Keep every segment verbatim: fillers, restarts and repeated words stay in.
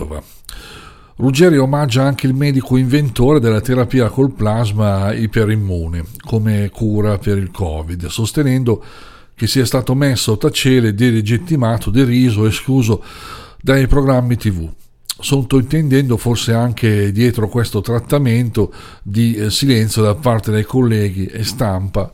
Mantova. Ruggeri omaggia anche il medico inventore della terapia col plasma iperimmune come cura per il Covid, sostenendo che sia stato messo a tacere, delegittimato, deriso, escluso dai programmi tivù, sottintendendo forse anche dietro questo trattamento di eh, silenzio da parte dei colleghi e stampa.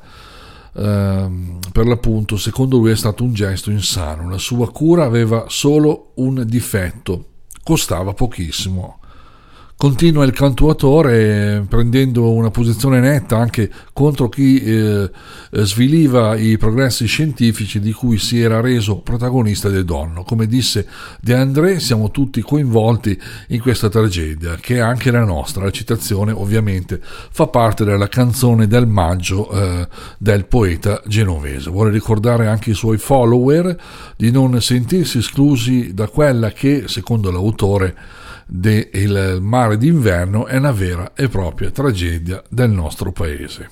Uh, per l'appunto, secondo lui è stato un gesto insano. La sua cura aveva solo un difetto: costava pochissimo. Continua il cantautore prendendo una posizione netta anche contro chi eh, sviliva i progressi scientifici di cui si era reso protagonista De Donno. Come disse De André, siamo tutti coinvolti in questa tragedia, che è anche la nostra. La citazione ovviamente fa parte della canzone del maggio eh, del poeta genovese. Vuole ricordare anche i suoi follower di non sentirsi esclusi da quella che, secondo l'autore de Il mare d'inverno, è una vera e propria tragedia del nostro paese.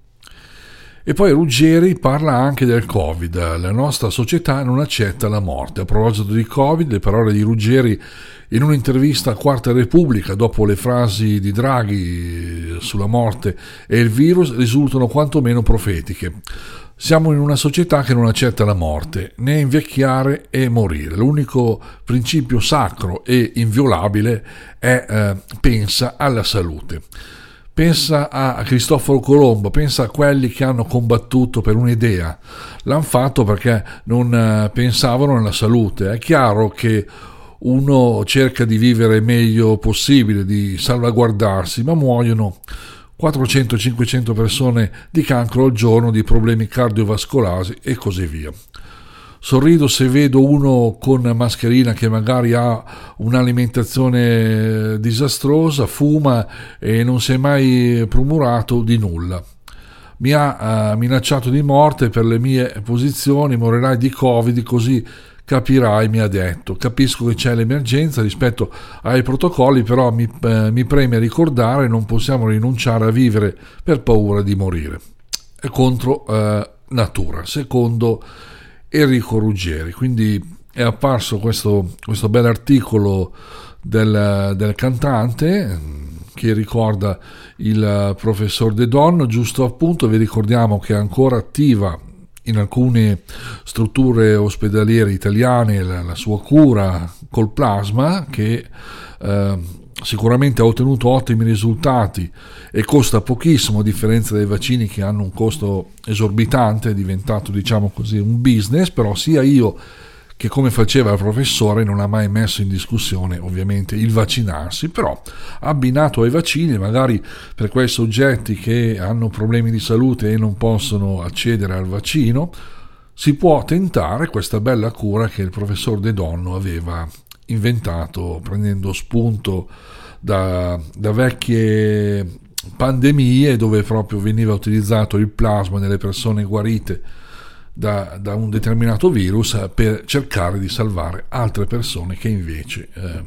E poi Ruggeri parla anche del Covid. La nostra società non accetta la morte. A proposito di Covid, le parole di Ruggeri in un'intervista a Quarta Repubblica dopo le frasi di Draghi sulla morte e il virus risultano quantomeno profetiche. Siamo in una società che non accetta la morte, né invecchiare e morire. L'unico principio sacro e inviolabile è eh, pensa alla salute. Pensa a Cristoforo Colombo, pensa a quelli che hanno combattuto per un'idea. L'hanno fatto perché non eh, pensavano alla salute. È chiaro che uno cerca di vivere meglio possibile, di salvaguardarsi, ma muoiono quattrocento cinquecento persone di cancro al giorno, di problemi cardiovascolari e così via. Sorrido se vedo uno con mascherina che magari ha un'alimentazione disastrosa, fuma e non si è mai promurato di nulla. Mi ha uh, minacciato di morte per le mie posizioni, morirai di Covid, così capirai, mi ha detto. Capisco che c'è l'emergenza rispetto ai protocolli, però mi, eh, mi preme ricordare, non possiamo rinunciare a vivere per paura di morire. È contro eh, natura, secondo Enrico Ruggeri. Quindi è apparso questo, questo bel articolo del, del cantante che ricorda il professor De Donno. Giusto appunto, vi ricordiamo che è ancora attiva in alcune strutture ospedaliere italiane la, la sua cura col plasma, che eh, sicuramente ha ottenuto ottimi risultati e costa pochissimo, a differenza dei vaccini che hanno un costo esorbitante. È diventato, diciamo così, un business. Però sia io che, come faceva il professore, non ha mai messo in discussione ovviamente il vaccinarsi, però abbinato ai vaccini, magari per quei soggetti che hanno problemi di salute e non possono accedere al vaccino, si può tentare questa bella cura che il professor De Donno aveva inventato prendendo spunto da, da vecchie pandemie, dove proprio veniva utilizzato il plasma nelle persone guarite Da, da un determinato virus per cercare di salvare altre persone che invece eh,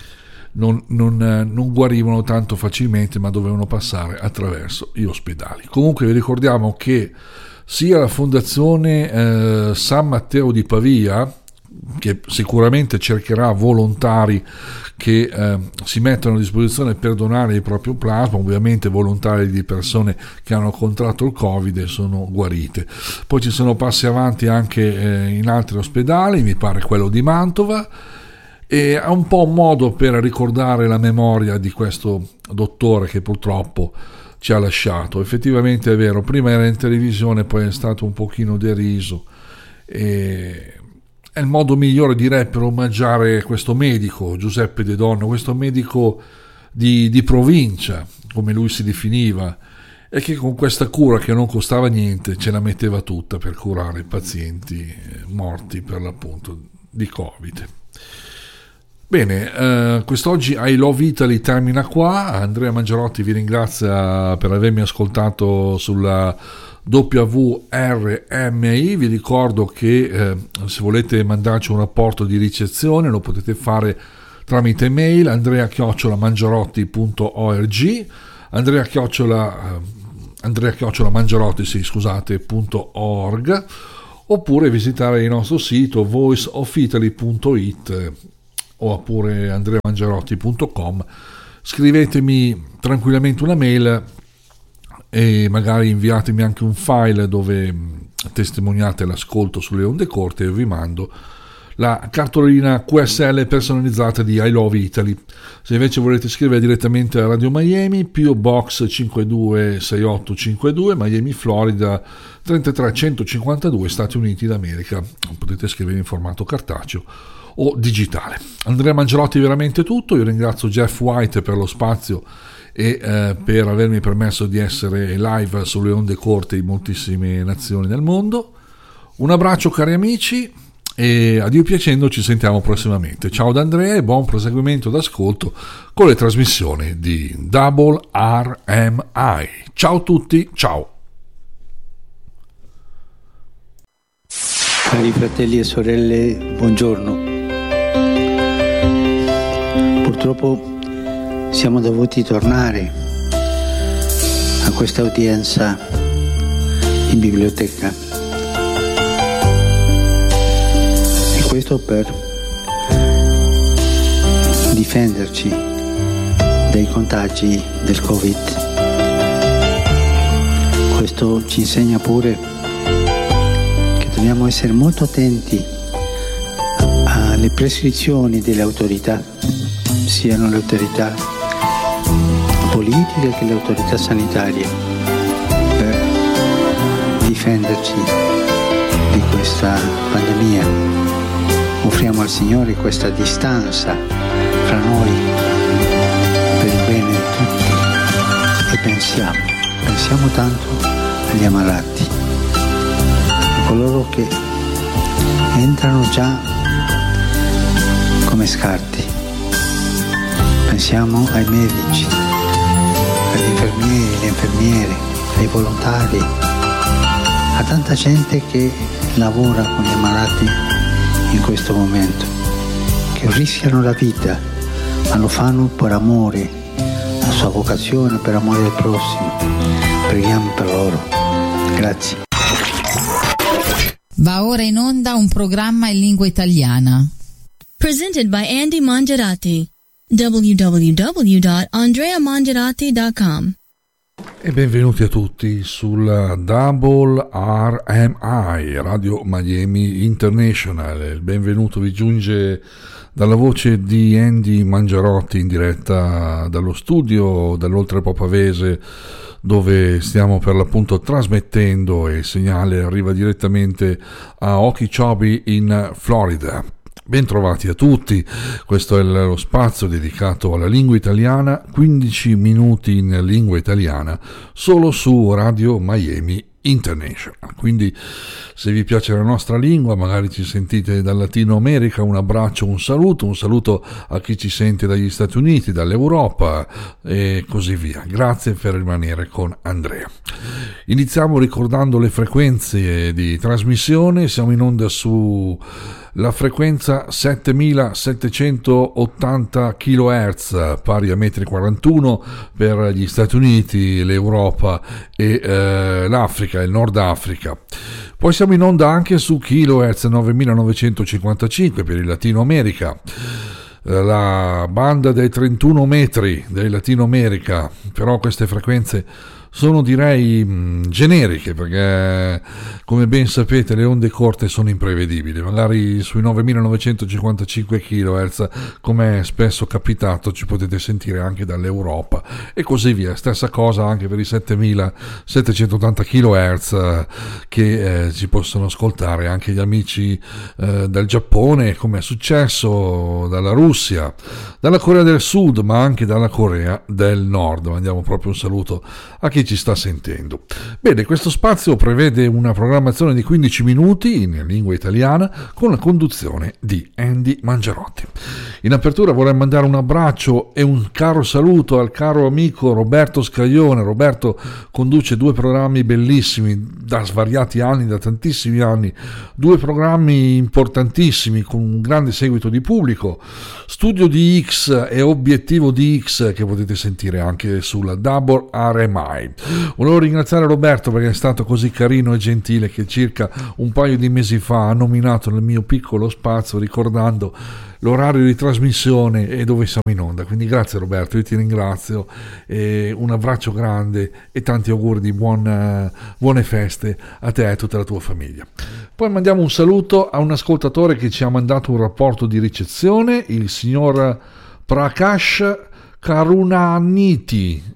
non, non, non guarivano tanto facilmente, ma dovevano passare attraverso gli ospedali. Comunque vi ricordiamo che sia la Fondazione eh, San Matteo di Pavia, che sicuramente cercherà volontari che eh, si mettono a disposizione per donare il proprio plasma, ovviamente volontari di persone che hanno contratto il Covid e sono guarite. Poi ci sono passi avanti anche eh, in altri ospedali, mi pare quello di Mantova, e è un po' un modo per ricordare la memoria di questo dottore che purtroppo ci ha lasciato. Effettivamente è vero, prima era in televisione, poi è stato un pochino deriso, e è il modo migliore, direi, per omaggiare questo medico, Giuseppe De Donno, questo medico di, di provincia, come lui si definiva, e che con questa cura che non costava niente ce la metteva tutta per curare i pazienti morti per l'appunto di Covid. Bene, eh, quest'oggi I Love Italy termina qua. Andrea Mangiarotti vi ringrazia per avermi ascoltato sulla W R M I. Vi ricordo che eh, se volete mandarci un rapporto di ricezione lo potete fare tramite mail andrea chiocciola mangiarotti punto org, andrea chiocciola andrea chiocciola mangiarotti sì, scusate, punto org, oppure visitare il nostro sito voice of italy punto it, oppure andrea mangiarotti punto com. Scrivetemi tranquillamente una mail e magari inviatemi anche un file dove testimoniate l'ascolto sulle onde corte, e vi mando la cartolina Q S L personalizzata di I Love Italy. Se invece volete scrivere direttamente a Radio Miami, P O Box cinque due sei otto cinque due, Miami, Florida trentatré centocinquantadue, Stati Uniti d'America, potete scrivere in formato cartaceo o digitale. Andrea Mangiarotti, veramente tutto. Io ringrazio Jeff White per lo spazio e eh, per avermi permesso di essere live sulle onde corte in moltissime nazioni del mondo. Un abbraccio cari amici, e a Dio piacendo ci sentiamo prossimamente. Ciao da Andrea e buon proseguimento d'ascolto con le trasmissioni di Double R M I. Ciao a tutti, ciao. Cari fratelli e sorelle, buongiorno. Purtroppo siamo dovuti tornare a questa udienza in biblioteca. Questo per difenderci dai contagi del Covid. Questo ci insegna pure che dobbiamo essere molto attenti alle prescrizioni delle autorità, siano le autorità politiche che le autorità sanitarie, per difenderci di questa pandemia. Offriamo al Signore questa distanza fra noi per il bene di tutti e pensiamo, pensiamo tanto agli ammalati, a coloro che entrano già come scarti. Pensiamo ai medici, agli infermieri, alle infermiere, ai volontari, a tanta gente che lavora con gli ammalati in questo momento, che rischiano la vita, ma lo fanno per amore, la sua vocazione, per amore del prossimo. Preghiamo per loro. Grazie. Va ora in onda un programma in lingua italiana. Presented by Andy Mangiarotti. w w w dot andrea mangiarotti dot com. E benvenuti a tutti sulla Double R M I, Radio Miami International. Il benvenuto vi giunge dalla voce di Andy Mangiarotti in diretta dallo studio dall'Oltrepo Pavese, dove stiamo per l'appunto trasmettendo, e il segnale arriva direttamente a Okeechobee in Florida. Bentrovati a tutti, questo è lo spazio dedicato alla lingua italiana, quindici minuti in lingua italiana, solo su Radio Miami International. Quindi se vi piace la nostra lingua, magari ci sentite dal Latino America, un abbraccio, un saluto, un saluto a chi ci sente dagli Stati Uniti, dall'Europa e così via. Grazie per rimanere con Andrea. Iniziamo ricordando le frequenze di trasmissione. Siamo in onda su la frequenza settemilasettecentottanta chilohertz, pari a metri quarantuno per gli Stati Uniti, l'Europa e eh, l'Africa, il Nord Africa. Poi siamo in onda anche su kilohertz novemilanovecentocinquantacinque per il Latino America, la banda dei trentuno metri del Latino America, però queste frequenze sono direi mh, generiche, perché come ben sapete le onde corte sono imprevedibili. Magari sui novemilanovecentocinquantacinque chilohertz, come è spesso capitato, ci potete sentire anche dall'Europa e così via. Stessa cosa anche per i settemilasettecentottanta chilohertz, che eh, ci possono ascoltare anche gli amici eh, dal Giappone, come è successo, dalla Russia, dalla Corea del Sud, ma anche dalla Corea del Nord. Mandiamo proprio un saluto a chi ci sta sentendo. Bene, questo spazio prevede una programmazione di quindici minuti in lingua italiana con la conduzione di Andy Mangiarotti. In apertura vorrei mandare un abbraccio e un caro saluto al caro amico Roberto Scaglione. Roberto conduce due programmi bellissimi da svariati anni, da tantissimi anni, due programmi importantissimi con un grande seguito di pubblico, Studio di X e Obiettivo di X, che potete sentire anche sulla Double R M I. Volevo ringraziare Roberto perché è stato così carino e gentile che circa un paio di mesi fa ha nominato nel mio piccolo spazio, ricordando l'orario di trasmissione e dove siamo in onda. Quindi grazie Roberto, io ti ringrazio, e un abbraccio grande e tanti auguri di buon, buone feste a te e a tutta la tua famiglia. Poi mandiamo un saluto a un ascoltatore che ci ha mandato un rapporto di ricezione, il signor Prakash Karunaniti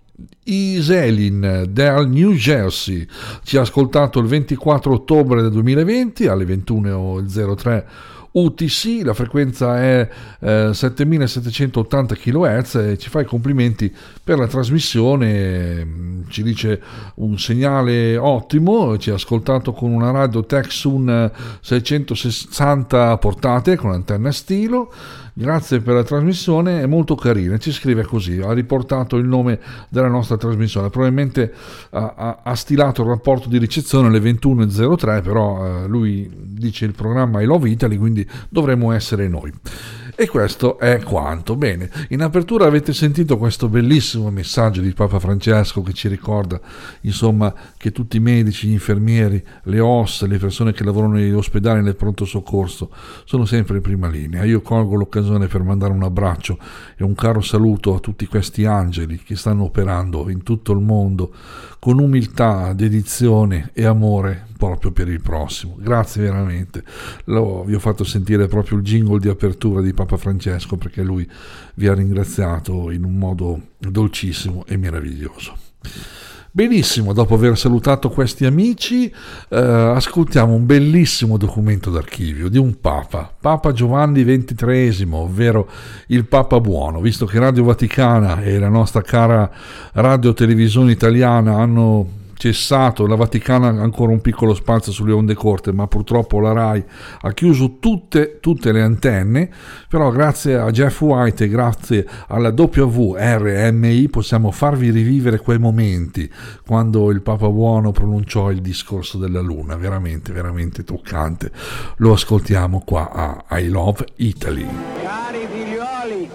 Iselin del New Jersey. Ci ha ascoltato il ventiquattro ottobre del duemilaventi alle ventuno e zero tre U T C, la frequenza è eh, settemilasettecentottanta chilohertz, e ci fa i complimenti per la trasmissione, ci dice un segnale ottimo, ci ha ascoltato con una radio Texun seicentosessanta portate con antenna stilo. Grazie per la trasmissione, è molto carina. Ci scrive così, ha riportato il nome della nostra trasmissione, probabilmente ha, ha, ha stilato il rapporto di ricezione alle ventuno e zero tre, però eh, lui dice il programma I Love Italy, quindi dovremmo essere noi. E questo è quanto. Bene, in apertura avete sentito questo bellissimo messaggio di Papa Francesco che ci ricorda, insomma, che tutti i medici, gli infermieri, le O S, le persone che lavorano negli ospedali e nel pronto soccorso sono sempre in prima linea. Io colgo l'occasione per mandare un abbraccio e un caro saluto a tutti questi angeli che stanno operando in tutto il mondo con umiltà, dedizione e amore proprio per il prossimo. Grazie veramente. Lo, vi ho fatto sentire proprio il jingle di apertura di Papa Francesco, perché lui vi ha ringraziato in un modo dolcissimo e meraviglioso. Benissimo, dopo aver salutato questi amici, eh, ascoltiamo un bellissimo documento d'archivio di un Papa, Papa Giovanni ventitreesimo, ovvero il Papa Buono. Visto che Radio Vaticana e la nostra cara radio televisione italiana hanno cessato, la Vaticana ha ancora un piccolo spazio sulle onde corte, ma purtroppo la RAI ha chiuso tutte, tutte le antenne, però grazie a Jeff White e grazie alla W R M I possiamo farvi rivivere quei momenti quando il Papa Buono pronunciò il discorso della Luna, veramente, veramente toccante. Lo ascoltiamo qua a I Love Italy. Cari figliuoli,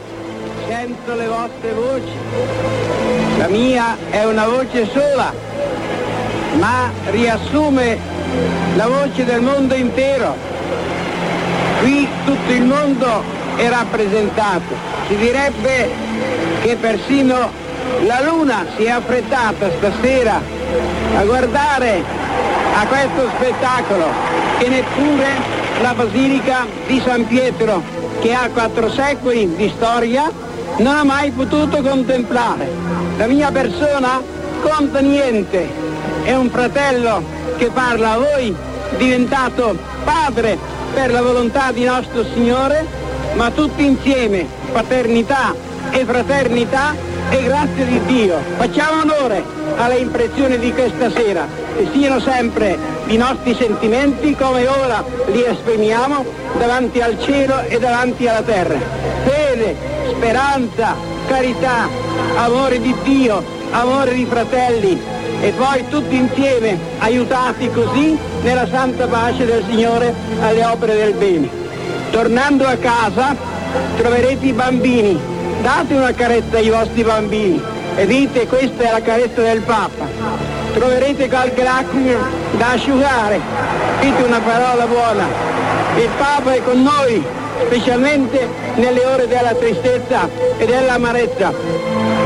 sento le vostre voci, la mia è una voce sola, ma riassume la voce del mondo intero. Qui tutto il mondo è rappresentato. Si direbbe che persino la Luna si è affrettata stasera a guardare a questo spettacolo, che neppure la Basilica di San Pietro, che ha quattro secoli di storia, non ha mai potuto contemplare. La mia persona conta niente, è un fratello che parla a voi, diventato padre per la volontà di nostro Signore, ma tutti insieme, paternità e fraternità e grazia di Dio. Facciamo onore alle impressioni di questa sera, e siano sempre i nostri sentimenti come ora li esprimiamo davanti al cielo e davanti alla terra. Fede, speranza, carità, amore di Dio, amore di fratelli, e poi tutti insieme aiutati così nella santa pace del Signore alle opere del bene. Tornando a casa troverete i bambini, date una carezza ai vostri bambini e dite: questa è la carezza del Papa. Troverete qualche lacrima da asciugare, dite una parola buona. Il Papa è con noi, specialmente nelle ore della tristezza e dell'amarezza.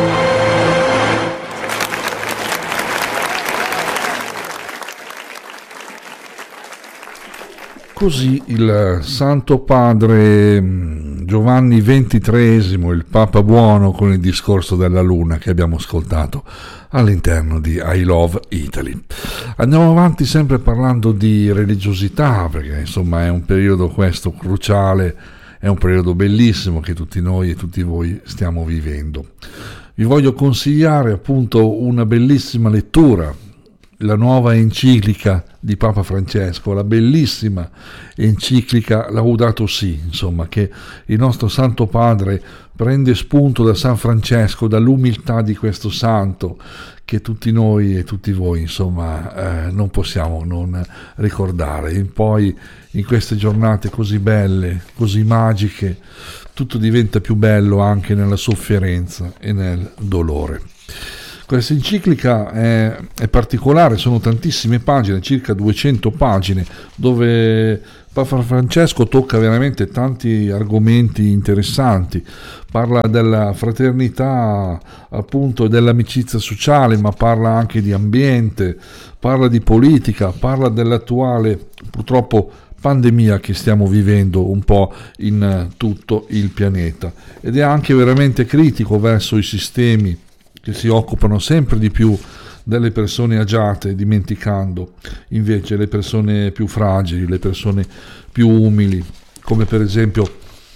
Così il Santo Padre Giovanni ventitreesimo, il Papa Buono, con il discorso della Luna che abbiamo ascoltato all'interno di I Love Italy. Andiamo avanti sempre parlando di religiosità, perché insomma è un periodo questo cruciale, è un periodo bellissimo che tutti noi e tutti voi stiamo vivendo. Vi voglio consigliare appunto una bellissima lettura, la nuova enciclica di Papa Francesco, la bellissima enciclica Laudato Si, insomma, che il nostro Santo Padre prende spunto da San Francesco, dall'umiltà di questo santo che tutti noi e tutti voi, insomma, eh, non possiamo non ricordare. E poi in queste giornate così belle, così magiche, tutto diventa più bello anche nella sofferenza e nel dolore. Questa enciclica è, è particolare, sono tantissime pagine, circa duecento pagine, dove Papa Francesco tocca veramente tanti argomenti interessanti, parla della fraternità, appunto, e dell'amicizia sociale, ma parla anche di ambiente, parla di politica, parla dell'attuale, purtroppo, pandemia che stiamo vivendo un po' in tutto il pianeta, ed è anche veramente critico verso i sistemi che si occupano sempre di più delle persone agiate, dimenticando invece le persone più fragili, le persone più umili, come per esempio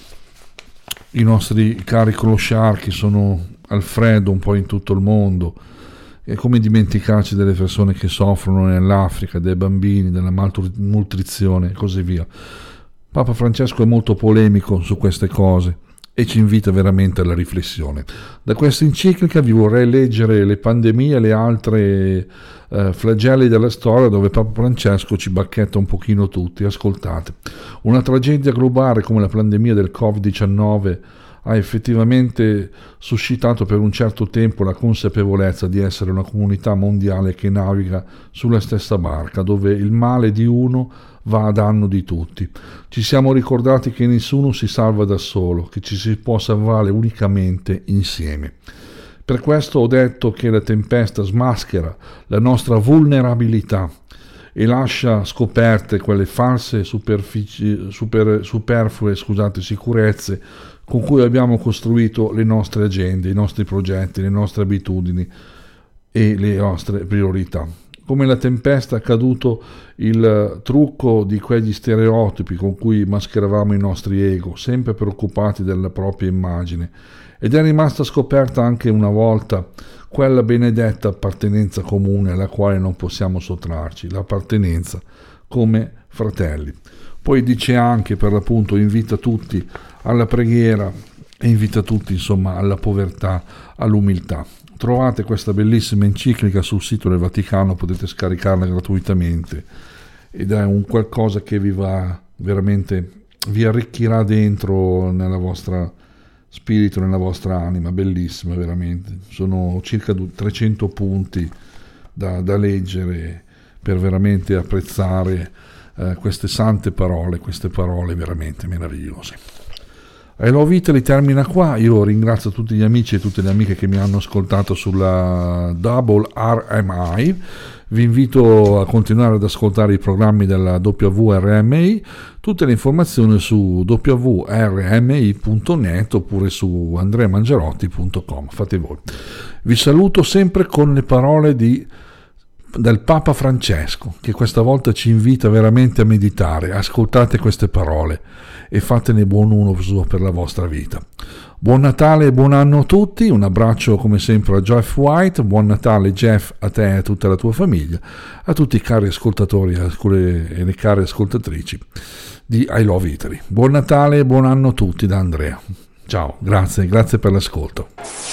i nostri cari clochard che sono al freddo un po' in tutto il mondo, e come dimenticarci delle persone che soffrono nell'Africa, dei bambini, della malnutrizione e così via. Papa Francesco è molto polemico su queste cose e ci invita veramente alla riflessione. Da questa enciclica vi vorrei leggere le pandemie e le altre eh, flagelli della storia, dove Papa Francesco ci bacchetta un pochino tutti. Ascoltate. Una tragedia globale come la pandemia del covid diciannove ha effettivamente suscitato per un certo tempo la consapevolezza di essere una comunità mondiale che naviga sulla stessa barca, dove il male di uno va a danno di tutti. Ci siamo ricordati che nessuno si salva da solo, che ci si può salvare unicamente insieme. Per questo ho detto che la tempesta smaschera la nostra vulnerabilità e lascia scoperte quelle false superfici, super, superflue scusate, sicurezze con cui abbiamo costruito le nostre agende, i nostri progetti, le nostre abitudini e le nostre priorità. Come la tempesta è caduto il trucco di quegli stereotipi con cui mascheravamo i nostri ego, sempre preoccupati della propria immagine, ed è rimasta scoperta anche una volta quella benedetta appartenenza comune alla quale non possiamo sottrarci, l'appartenenza come fratelli. Poi dice anche, per l'appunto, invita tutti alla preghiera e invita tutti, insomma, alla povertà, all'umiltà. Trovate questa bellissima enciclica sul sito del Vaticano, potete scaricarla gratuitamente, ed è un qualcosa che vi va veramente, vi arricchirà dentro nella vostra spirito, nella vostra anima. Bellissima veramente. Sono circa trecento punti da, da leggere per veramente apprezzare eh, queste sante parole, queste parole veramente meravigliose. I Love Italy termina qua. Io ringrazio tutti gli amici e tutte le amiche che mi hanno ascoltato sulla Double R M I. Vi invito a continuare ad ascoltare i programmi della W R M I. Tutte le informazioni su w r m i punto net oppure su andrea mangerotti punto com. Fate voi. Vi saluto sempre con le parole di del Papa Francesco, che questa volta ci invita veramente a meditare. Ascoltate queste parole e fatene buon uso per la vostra vita. Buon Natale e buon anno a tutti, un abbraccio come sempre a Jeff White, buon Natale Jeff a te e a tutta la tua famiglia, a tutti i cari ascoltatori e le care ascoltatrici di I Love Italy. Buon Natale e buon anno a tutti da Andrea. Ciao, grazie, grazie per l'ascolto.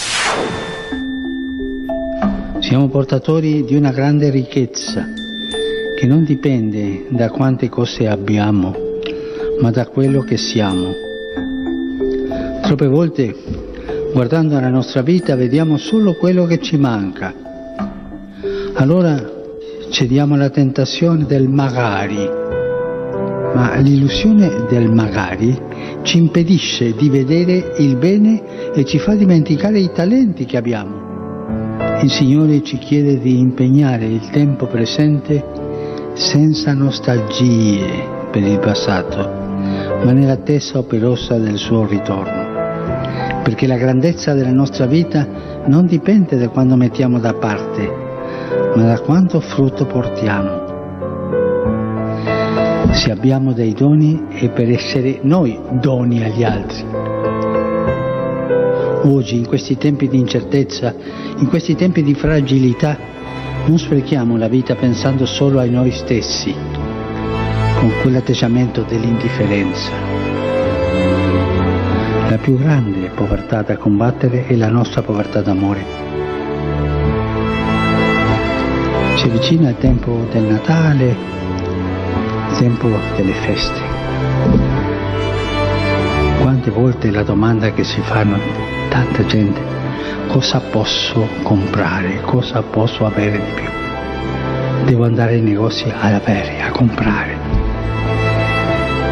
Siamo portatori di una grande ricchezza che non dipende da quante cose abbiamo, ma da quello che siamo. Troppe volte, guardando la nostra vita, vediamo solo quello che ci manca. Allora cediamo alla tentazione del magari, ma l'illusione del magari ci impedisce di vedere il bene e ci fa dimenticare i talenti che abbiamo. Il Signore ci chiede di impegnare il tempo presente senza nostalgie per il passato, ma nell'attesa operosa del suo ritorno, perché la grandezza della nostra vita non dipende da quando mettiamo da parte, ma da quanto frutto portiamo. Se abbiamo dei doni è per essere noi doni agli altri. Oggi, in questi tempi di incertezza, in questi tempi di fragilità, non sprechiamo la vita pensando solo a noi stessi, con quell'atteggiamento dell'indifferenza. La più grande povertà da combattere è la nostra povertà d'amore. Si avvicina il tempo del Natale, il tempo delle feste. Quante volte la domanda che si fanno tanta gente: cosa posso comprare, cosa posso avere di più? Devo andare ai negozi ad avere, a comprare.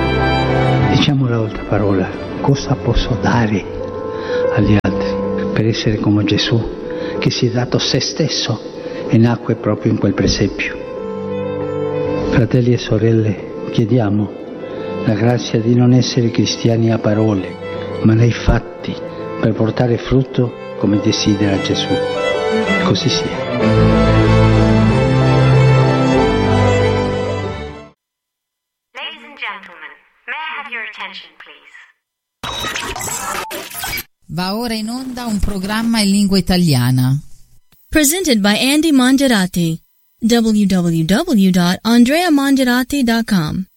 Diciamo l'altra parola, cosa posso dare agli altri per essere come Gesù, che si è dato se stesso e nacque proprio in quel presepio. Fratelli e sorelle, chiediamo la grazia di non essere cristiani a parole, ma nei fatti, per portare frutto come desidera Gesù. Così sia. Ladies and gentlemen, may I have your attention, please? Va ora in onda un programma in lingua italiana. Presented by Andy Mangiarati. w w w dot andrea mangiarati dot com